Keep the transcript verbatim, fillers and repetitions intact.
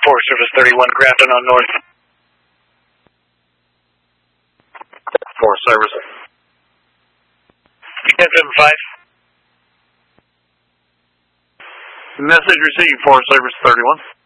Forest Service thirty-one, Grafton on North. Forest Service. ten seven five. Message received, Forest Service thirty-one.